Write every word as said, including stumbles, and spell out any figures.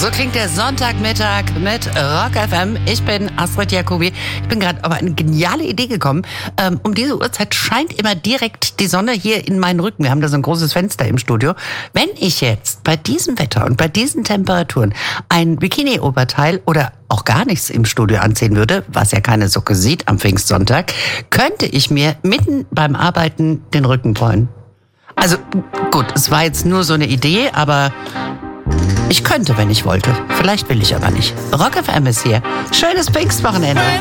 So klingt der Sonntagmittag mit Rock F M. Ich bin Astrid Jacobi. Ich bin gerade auf eine geniale Idee gekommen. Ähm, um diese Uhrzeit scheint immer direkt die Sonne hier in meinen Rücken. Wir haben da so ein großes Fenster im Studio. Wenn ich jetzt bei diesem Wetter und bei diesen Temperaturen ein Bikini-Oberteil oder auch gar nichts im Studio anziehen würde, was ja keine Socke sieht am Pfingstsonntag, könnte ich mir mitten beim Arbeiten den Rücken bräunen. Also gut, es war jetzt nur so eine Idee, aber ich könnte, wenn ich wollte. Vielleicht will ich aber nicht. Rock F M ist hier. Schönes Pfingstwochenende.